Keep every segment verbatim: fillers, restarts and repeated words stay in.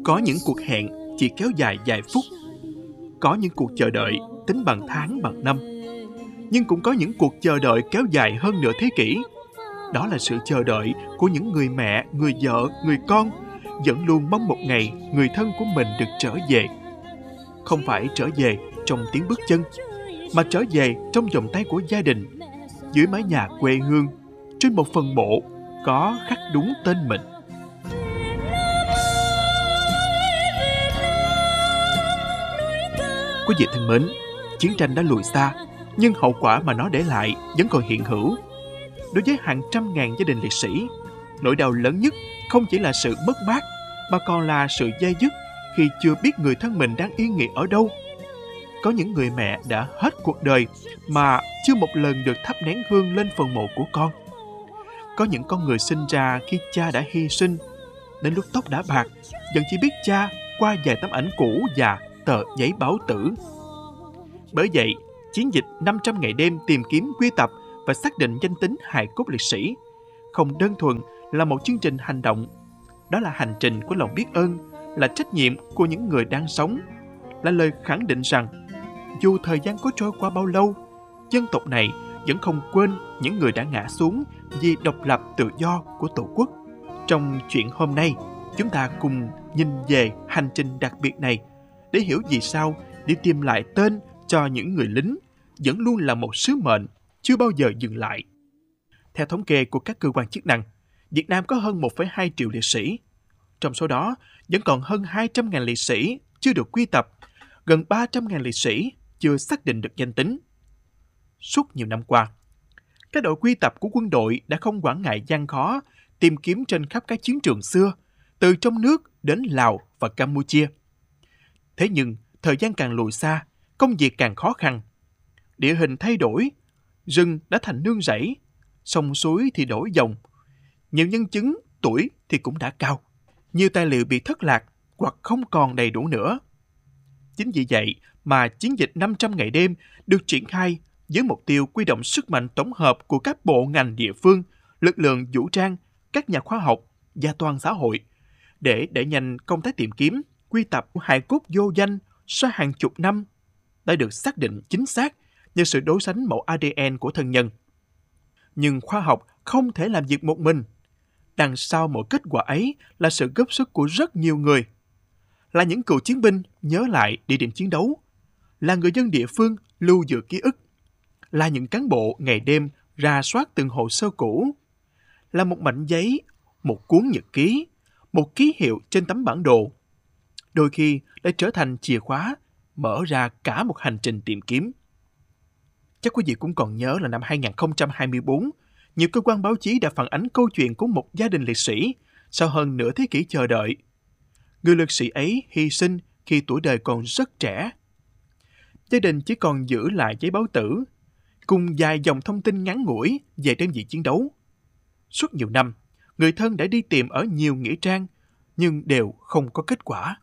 Có những cuộc hẹn chỉ kéo dài vài phút, có những cuộc chờ đợi tính bằng tháng bằng năm, nhưng cũng có những cuộc chờ đợi kéo dài hơn nửa thế kỷ. Đó là sự chờ đợi của những người mẹ, người vợ, người con vẫn luôn mong một ngày người thân của mình được trở về. Không phải trở về trong tiếng bước chân, mà trở về trong vòng tay của gia đình, dưới mái nhà quê hương, trên một phần mộ có khắc đúng tên mình. Quý vị thân mến, chiến tranh đã lùi xa, nhưng hậu quả mà nó để lại vẫn còn hiện hữu. Đối với hàng trăm ngàn gia đình liệt sĩ, nỗi đau lớn nhất không chỉ là sự mất mát, mà còn là sự dây dứt khi chưa biết người thân mình đang yên nghỉ ở đâu. Có những người mẹ đã hết cuộc đời mà chưa một lần được thắp nén hương lên phần mộ của con. Có những con người sinh ra khi cha đã hy sinh, đến lúc tóc đã bạc, vẫn chỉ biết cha qua vài tấm ảnh cũ và tờ giấy báo tử. Bởi vậy, chiến dịch năm trăm ngày đêm tìm kiếm, quy tập và xác định danh tính hài cốt liệt sĩ không đơn thuần là một chương trình hành động. Đó là hành trình của lòng biết ơn, là trách nhiệm của những người đang sống, là lời khẳng định rằng dù thời gian có trôi qua bao lâu, dân tộc này vẫn không quên những người đã ngã xuống vì độc lập tự do của Tổ quốc. Trong chuyện hôm nay, chúng ta cùng nhìn về hành trình đặc biệt này để hiểu vì sao đi tìm lại tên cho những người lính vẫn luôn là một sứ mệnh chưa bao giờ dừng lại. Theo thống kê của các cơ quan chức năng, Việt Nam có hơn một phẩy hai triệu liệt sĩ. Trong số đó, vẫn còn hơn hai trăm nghìn liệt sĩ chưa được quy tập, gần ba trăm nghìn liệt sĩ chưa xác định được danh tính. Suốt nhiều năm qua, các đội quy tập của quân đội đã không quản ngại gian khó tìm kiếm trên khắp các chiến trường xưa, từ trong nước đến Lào và Campuchia. Thế nhưng, thời gian càng lùi xa, công việc càng khó khăn. Địa hình thay đổi, rừng đã thành nương rẫy, sông suối thì đổi dòng. Nhiều nhân chứng tuổi thì cũng đã cao. Nhiều tài liệu bị thất lạc hoặc không còn đầy đủ nữa. Chính vì vậy mà chiến dịch năm trăm ngày đêm được triển khai với mục tiêu quy động sức mạnh tổng hợp của các bộ ngành địa phương, lực lượng vũ trang, các nhà khoa học và toàn xã hội để đẩy nhanh công tác tìm kiếm, quy tập hài cốt vô danh sau hàng chục năm đã được xác định chính xác nhờ sự đối sánh mẫu a đê en của thân nhân. Nhưng khoa học không thể làm việc một mình. Đằng sau mỗi kết quả ấy là sự góp sức của rất nhiều người. Là những cựu chiến binh nhớ lại địa điểm chiến đấu, là người dân địa phương lưu giữ ký ức, là những cán bộ ngày đêm rà soát từng hồ sơ cũ, là một mảnh giấy, một cuốn nhật ký, một ký hiệu trên tấm bản đồ. Đôi khi đã trở thành chìa khóa mở ra cả một hành trình tìm kiếm. Chắc quý vị cũng còn nhớ là năm hai không hai tư, nhiều cơ quan báo chí đã phản ánh câu chuyện của một gia đình liệt sĩ sau hơn nửa thế kỷ chờ đợi. Người liệt sĩ ấy hy sinh khi tuổi đời còn rất trẻ. Gia đình chỉ còn giữ lại giấy báo tử, cùng vài dòng thông tin ngắn ngủi về đơn vị chiến đấu. Suốt nhiều năm, người thân đã đi tìm ở nhiều nghĩa trang, nhưng đều không có kết quả.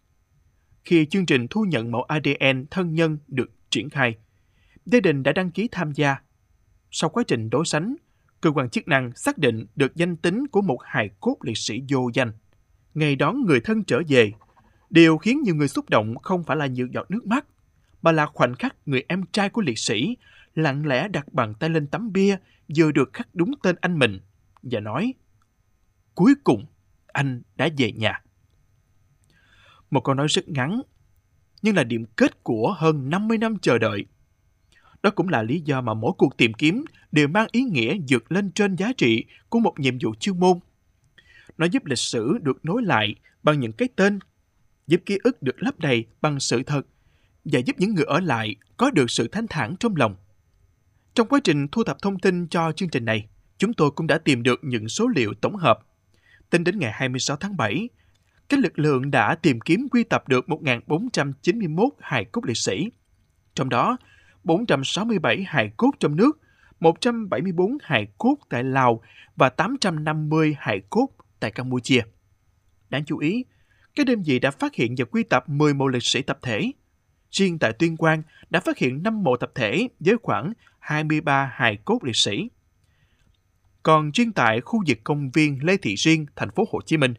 Khi chương trình thu nhận mẫu a đê en thân nhân được triển khai, gia đình đã đăng ký tham gia. Sau quá trình đối sánh, cơ quan chức năng xác định được danh tính của một hài cốt liệt sĩ vô danh. Ngày đón người thân trở về, điều khiến nhiều người xúc động không phải là nhiều giọt nước mắt, mà là khoảnh khắc người em trai của liệt sĩ lặng lẽ đặt bàn tay lên tấm bia vừa được khắc đúng tên anh mình và nói: "Cuối cùng, anh đã về nhà." Một câu nói rất ngắn, nhưng là điểm kết của hơn năm mươi năm chờ đợi. Đó cũng là lý do mà mỗi cuộc tìm kiếm đều mang ý nghĩa vượt lên trên giá trị của một nhiệm vụ chuyên môn. Nó giúp lịch sử được nối lại bằng những cái tên, giúp ký ức được lấp đầy bằng sự thật và giúp những người ở lại có được sự thanh thản trong lòng. Trong quá trình thu thập thông tin cho chương trình này, chúng tôi cũng đã tìm được những số liệu tổng hợp. Tính đến ngày hai mươi sáu tháng bảy, các lực lượng đã tìm kiếm quy tập được một nghìn bốn trăm chín mươi mốt hài cốt liệt sĩ. Trong đó, bốn trăm sáu mươi bảy hài cốt trong nước, một trăm bảy mươi tư hài cốt tại Lào và tám trăm năm mươi hài cốt tại Campuchia. Đáng chú ý, các đơn vị đã phát hiện và quy tập mười mộ liệt sĩ tập thể. Riêng tại Tuyên Quang đã phát hiện năm mộ tập thể với khoảng hai mươi ba hài cốt liệt sĩ. Còn riêng tại khu vực công viên Lê Thị Riêng, thành phố Hồ Chí Minh,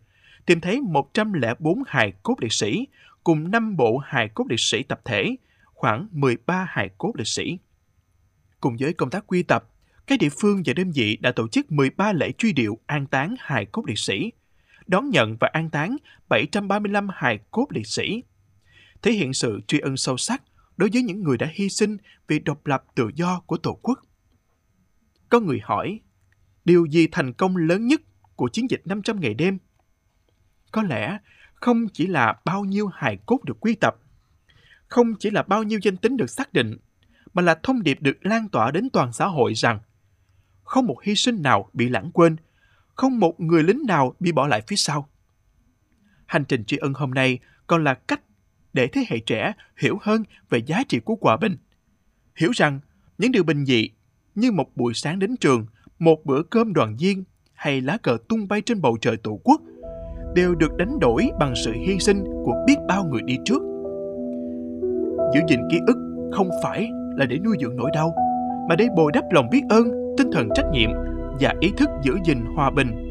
tìm thấy một trăm lẻ bốn hài cốt liệt sĩ cùng năm bộ hài cốt liệt sĩ tập thể, khoảng mười ba hài cốt liệt sĩ. Cùng với công tác quy tập, các địa phương và đơn vị đã tổ chức mười ba lễ truy điệu an táng hài cốt liệt sĩ, đón nhận và an táng bảy trăm ba mươi lăm hài cốt liệt sĩ, thể hiện sự tri ân sâu sắc đối với những người đã hy sinh vì độc lập tự do của Tổ quốc. Có người hỏi, điều gì thành công lớn nhất của chiến dịch năm trăm ngày đêm? Có lẽ không chỉ là bao nhiêu hài cốt được quy tập, không chỉ là bao nhiêu danh tính được xác định, mà là thông điệp được lan tỏa đến toàn xã hội rằng không một hy sinh nào bị lãng quên, không một người lính nào bị bỏ lại phía sau. Hành trình tri ân hôm nay còn là cách để thế hệ trẻ hiểu hơn về giá trị của hòa bình, hiểu rằng những điều bình dị như một buổi sáng đến trường, một bữa cơm đoàn viên hay lá cờ tung bay trên bầu trời Tổ quốc đều được đánh đổi bằng sự hy sinh của biết bao người đi trước. Giữ gìn ký ức không phải là để nuôi dưỡng nỗi đau, mà để bồi đắp lòng biết ơn, tinh thần trách nhiệm và ý thức giữ gìn hòa bình